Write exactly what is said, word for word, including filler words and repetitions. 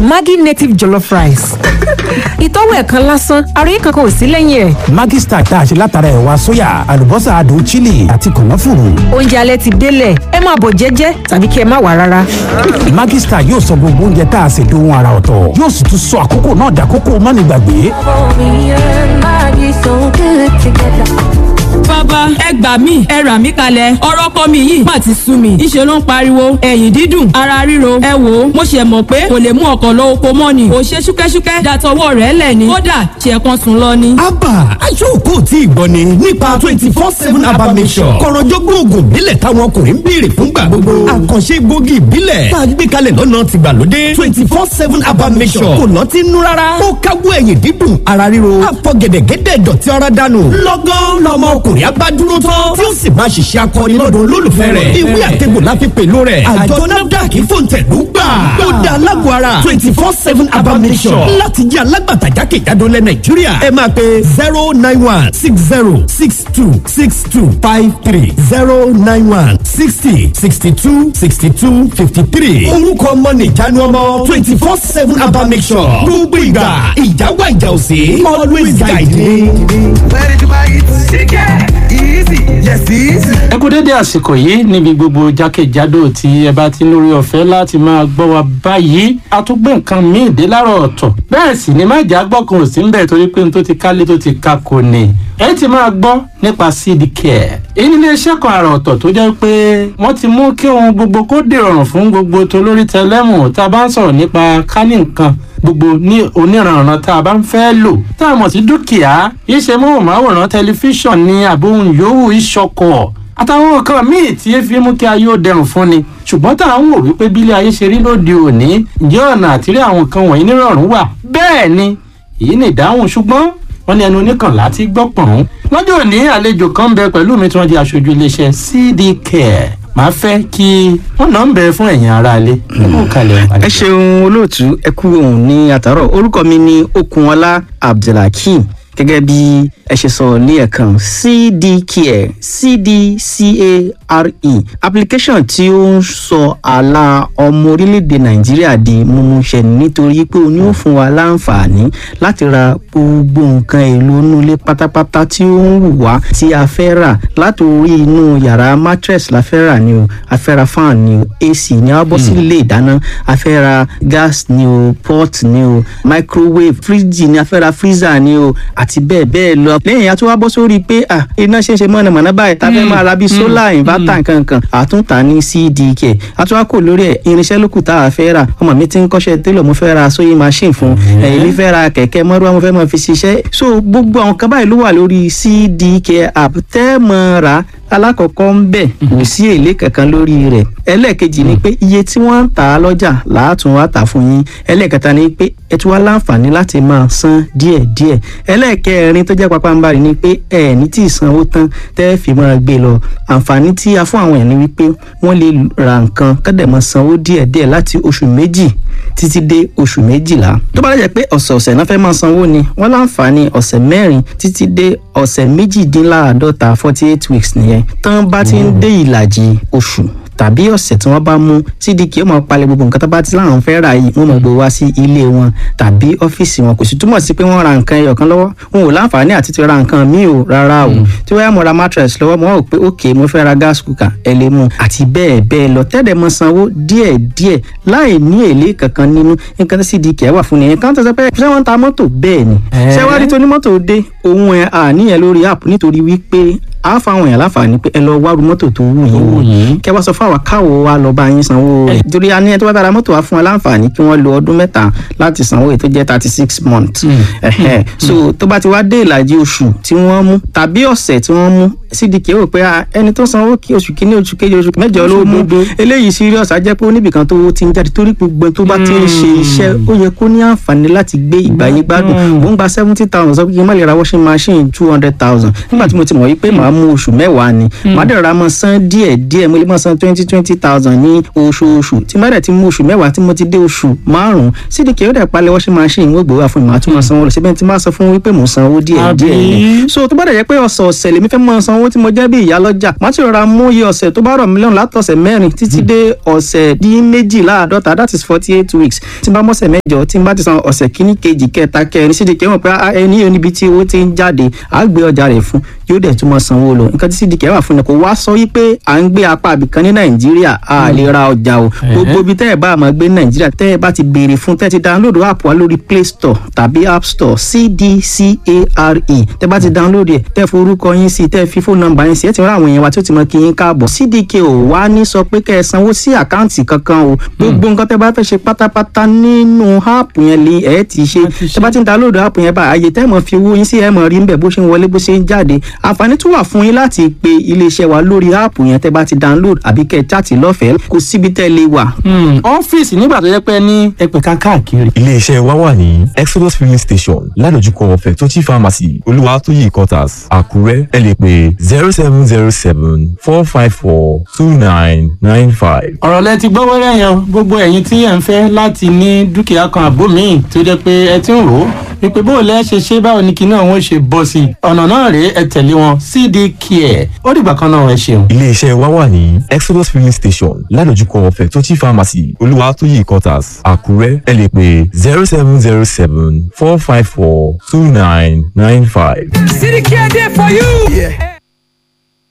Maggi native jollof rice. Ìtọ́wò ẹ̀kan lásán àròyé kankan ò sí lẹ́yìn ẹ̀. Maggi Star tá a ṣe látara ẹ̀wà sóyà àlùbọ́sà adùn chili àti kànáfùrù. Oúnjẹ alẹ́ ti délẹ̀ ẹ máa bọ̀ jẹ́jẹ́ tàbí kí ẹ má wá rárá. Maggi Star yóò sọ gbogbo oúnjẹ tá a ṣe dohun àrà ọ̀tọ̀ yóò sì tún sọ àkókò náà dàkókò mánigbàgbé. Bàbá ẹ gbà mí ẹ rà mí kalẹ̀ ọ̀rọ̀ kọ́ mi yìí má ti sú mi ìṣe ló ń pariwo ẹ̀yìn dídùn ara ríro ẹ wò ó mo ṣe mọ̀ pé kò lè mú ọkọ̀ lọ oko mọ́ ni kò ṣe ṣúkẹ́ṣúkẹ́ dàtọwọ́ rẹ̀ lẹ̀ ni kódà ṣe kan sùn lọ ni. Abba aṣọ́kò tí ìgbọ́ ni nípa twenty four seven Abba Mission kọ̀rọ̀jọ́gbọ́n oògùn ìbílẹ̀ táwọn ọkùnrin ń béèrè fúngbà gbogbo àkànṣe gbòógì ìbílẹ̀ tá a gbé kalẹ̀ lọ́nà tìgbàlódé twenty four seven Abba Mission kò lọ́ọ́ ti nú rárá ó káwọ́ ẹ̀yìn dídùn ara ríro àfọ̀gẹ̀dẹ̀gẹ̀dẹ̀ dọ̀tí ara dànù lọ́gán lọ́mọ ọkùnrin abá dúró tán tí ó sì máa ṣiṣẹ́ akọni lọ́dọ̀ olólùfẹ́ rẹ̀ ìwé àtẹ̀gbò láfi pẹ̀lú rẹ̀ àjọ NAFDAC fòǹtẹ̀lú gbà ó dá alágbó ara twenty four seven Abba Mission láti jẹ́ alágbàtà jákèjádò lẹ̀ Nàìjíríà ẹ máa pe zero nine one six zero six two six two five three zero nine one sixty sixty two sixty two fifty three orúkọ ọmọ nìjánu ọmọ twenty four seven Abba Mission gbogbo ìgbà ìjáwá ìjà òsè always guide me. Where did you buy it? Chicken. Easy. Yes, easy. ẹ kú dédé àsìkò yìí níbi gbogbo jákèjádò tí ẹ bá ti lórí ọ̀fẹ́ láti máa gbọ́ wa báyìí a tún gbé nǹkan míì dé láàárọ̀ ọ̀tọ̀ bẹ́ẹ̀ sì ni má jà gbọ́kàn ò sí ń bẹ̀ torí pé n tó ti kálé tó ti ka kò ní ẹ ti máa gbọ́ nípa seed care èyí ní iléeṣẹ́ kan àrà ọ̀tọ̀ tó jẹ́ pé wọ́n ti mú kí ohun gbogbo kó dìrọ̀rùn fún gbogbo tolórí tẹlẹ́mù tá a bá ń sọ̀rọ̀ nípa kánì nǹkan gbogbo ní oníranran tá a bá ń fẹ́ lò tá a mọ̀ sí dúkìá iṣẹ́ móhùnmáwòrán tẹlifíṣàn ní àbóhùn yòówù ìṣọkọ̀ àtàwọn nǹkan míì tí ẹ fi mú kí ayé ó dẹrùn fún ni ṣùgbọ́n tá à ń wò wípé bílé ayé ṣe rí lóde òní ǹjẹ́ ọ̀nà àtìrí àwọn nǹkan wọ̀nyí nírọ̀rùn wà bẹ́ẹ̀ ni èyí ni ìdáhùn ṣùgbọ́n wọ́n ní ẹnu oníkànlá tí gbọ́ pọ̀n. lọ́jọ́ òní àlejò kan ń bẹ pẹ̀lú mi tí wọ́n di aṣojú iléeṣẹ́ C D Care màá fẹ́ kí wọ́n náà ń bẹ fún ẹ̀yin aráalé. ẹ ṣeun olóòtú ẹ kú òun ní àtàrọ orúkọ mi ní Okunọlá Abdulhakeem gẹ́gẹ́ bí ẹ ṣe sọ ní ẹ̀kan C D Care C D C A R E application tí ó ń sọ àlà ọmọ orílẹ̀-èdè Nàìjíríà di mímúṣẹ nítorí pé ó ní ó fún wa láǹfààní láti ra gbogbo nǹkan èlò inú ilé pátápátá tí ó ń wù wá tí a fẹ́ rà láti orí inú yàrá mattress la fẹ́ rà ni o a fẹ́ ra fan ni o A C ni a bọ́ sí ilé ìdáná a fẹ́ ra gas ni o pot ni o microwave fridge ni a fẹ́ ra freezer ni o àti bẹ́ẹ̀ bẹ́ẹ̀ lọ. lẹ́yìn a tún wá bọ́ sórí pé à iná ṣe ń ṣe mọ̀nàmọ́ná báyìí tá a fẹ́ máa ra bíi solar inverter nkankan àtúntà ní C D Care a tún wá kò lórí ẹ̀ irinṣẹ́ lókù tá a fẹ́ rà ọmọ mi ti ń kọ́ṣẹ́ télọ̀ mo fẹ́ ra sewing machine fún ẹ̀yìn mi fẹ́ ra kẹ̀kẹ́ mọ́rúwá mo fẹ́ máa fi ṣiṣẹ́ so gbogbo àwọn kan báyìí ló wà lórí C D Care app tẹ́ mọ́ ra alákọ̀ọ́kọ́ ń bẹ̀ kò sí èlé kankan lórí rẹ̀ ẹlẹ́ẹ̀kejì ni pé iye tí wọ́n ń tà á lọ́jà làátún wá tà fún yín ẹlẹ́ẹ̀kẹta ni pé ẹ tún wá láǹfààní láti máa san díẹ̀díẹ̀ ẹlẹ́ẹ̀kẹrin tó jẹ́ pápánbarì ni pé ẹ ní tí ì sanwó tán tẹ́ fi máa gbé lọ àǹfààní tí a fún àwọn èèyàn ni wípé wọ́n lè ra nǹkan kọ́dẹ̀ máa sanwó díẹ̀díẹ̀ láti oṣù méjì títí dé oṣù méjìlá tó bá lè jẹ́ pé ọ̀sẹ̀ọ̀sẹ̀ náà fẹ́ máa sanwó ni wọ́n láǹfààní ọ̀sẹ̀ mẹ́rin títí dé ọ̀sẹ̀ méjìdínláàádọ́ta forty eight weeks nìyẹn tán bá ti ń dé ìlàjì oṣù tàbí ọ̀sẹ̀ tí wọ́n bá mú C D Care ó máa palẹ̀ gbogbo nǹkan tó bá ti láwọn fẹ́ rà yìí wọ́n máa gbé wá sí ilé wọn tàbí ọ́fíìsì wọn kò sì túmọ̀ sí pé wọ́n ra nǹkan ẹyọ kan lọ́wọ́ wọn ò láǹfààní àti ti ra nǹkan míì o rárá o tí wọ́n yá mo ra mattress lọ́wọ́ mo rò pé ok mo fẹ́ ra gas cooker ẹ lè mú àti bẹ́ẹ̀ bẹ́ẹ̀ lọ tẹ́lẹ̀ mọ sanwó díẹ̀ díẹ̀ láì ní èlé kankan nínú nǹkan tí C D Care wà fún nìyẹn kan tó sọ pé ṣé wọ́n ń ta mọ́tò bẹ́ẹ̀ ni ṣé wá rí tó ní mọ́tò dé òun ẹ̀ àníyàn lórí app nítorí wípé a fáwọn èèyàn láǹfààní pé ẹ lọ wárú mọ́tò tó wù yín kẹ wá sọ fún àwa káwọ wa lọ bá yín sanwó rẹ̀ torí a ní ẹ tó bá bára mọ́tò wa fún wa láǹfààní kí wọ́n lo ọdún mẹ́ta láti sanwó èyí tó jẹ́ thirty six months so tó bá ti wá dé ìlàjì oṣù tí wọ́n mú tàbí ọ̀sẹ̀ tí wọ́n mú C D Care rò pé ẹni tó sanwó kí oṣù kìíní oṣù kejì oṣù mẹ́jọ ló mú eléyìí serious á jẹ́ pé oníbìkan tó ti ń jáde torí gbogbo tó bá ti ń ṣe iṣẹ́ ó yẹ kó ní àǹfààní láti gbé ìgbàyé gbádùn mò ń gba seventy thousand sọ pé kí n má lè ra washing machine two hundred thousand nígbà tí mo ti mọ̀ wípé màá mú oṣù mẹ́wàá ni màá dẹ̀ ra mọ́ san díẹ̀ díẹ̀ mo lè mọ́ san twenty twenty thousand ní oṣooṣù tí má dẹ̀ ti mú oṣù mẹ́wàá tí mo ti dé oṣù márùn-ún C D Care ó dẹ̀ palẹ̀ washing machine wọ́n gbowó àfọ̀n màá tún máa sanwó lọ síbẹ̀ tí máa sọ fún wípé mò ń sanwó díẹ̀ díẹ̀ ni so tó bá dẹ̀ jẹ́ pé ọ̀sọ̀ọ̀sẹ̀ lèmi fẹ́ máa sanwó sanwó tí mo jẹ́ bí ìyá lọ́jà má ti rọra mú iye ọ̀sẹ̀ tó bá rọ̀ mí lọ́rùn látọ̀sẹ̀ mẹ́rin títí dé ọ̀sẹ̀ dín méjìláàdọ́ta that is forty eight weeks tí n bá mọ̀sẹ̀ mẹ́jọ tí n bá ti san ọ̀sẹ̀ kíní kejì kẹta kẹrin sídìkẹ́ mọ̀ pé ẹni yóò níbi tí owó ti ń jáde á gbé ọjà rẹ̀ fún yóò dẹ̀ tún mọ́ sanwó lọ nǹkan tí sídìkẹ́ wà fún ni kò wá sọ wípé à ń gbé apá àbìkan ní nàìjíríà a lè ra ọjà o gbogbo ibi tẹ́ ẹ bá máa gbé ní nàìjíríà tẹ́ ẹ bá ti béèrè fún tẹ́ ẹ ti download app wa lórí play store tàbí app store cdcare tẹ́ bá ti download ẹ̀ tẹ́ forúkọ yín sí tẹ́ fi fóònù nọ́mbà yín sí ẹ ti rán àwọn èèyàn wa tí ó ti mọ kí yín káàbọ̀ cdk ò wá ní sọ pé kẹ́ ẹ sanwó sí àkáǹtì kankan o gbogbo nǹkan tẹ́ bá fẹ́ ṣe pátápátá nínú app yẹn lè ẹ ti ṣe tẹ́ bá ti ń download app yẹn bá àyè tẹ́ mọ̀ fi owó yín sí ẹ mọ̀ rí ń bẹ̀ bó ṣe ń wọlé bó ṣe ń jáde àǹfààní tún wà fún yín láti pe iléeṣẹ́ wa lórí app yẹn tẹ́ bá ti download àbí kẹ́ ẹ chaàtì lọ́fẹ̀ẹ́ kò síbi tẹ́ lè wà. ọ́fíìsì nígbà tó yẹ pé ní ẹgbẹ̀ka káàkiri. iléeṣẹ́ wa wà ní exodus filling station ládojúkọ fẹ̀tọ́jì pharmacy olúwatóyè quarters àkúrẹ́ ẹ lè pè zero seven zero seven four five four two nine nine five. ọ̀rọ̀ lẹ ti gbọ́ wẹ́rẹ́ yan gbogbo ẹ̀yin tí ẹ̀ ń fẹ́ láti ní dúkìá kan àbó míì tó jẹ́ pé ẹ ti ń rò ó wípé bó o lẹ́ ṣe ṣe báwo ni kinní àwọn ṣe bọ́ sí i ọ̀nà náà rèé ẹ tẹ̀lé wọn cd care ó dìgbà kan náà ẹ ṣeun. iléeṣẹ́ wa wà ní exodus filling station ládojúkọ fẹ̀tọ́jì pharmacy olúwatóyè quarters àkúrẹ́ ẹ lè pè zero seven zero seven four five four two nine nine five. City Care there for you. Yeah.